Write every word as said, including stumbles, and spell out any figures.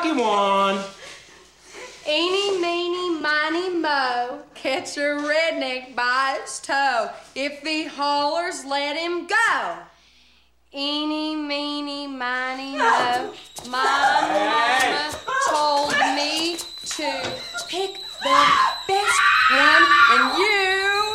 lucky one. Eeny, meeny, miny, mo, catch a redneck by its toe. If he hollers, let him go. Eeny, meeny, miny, mo, my,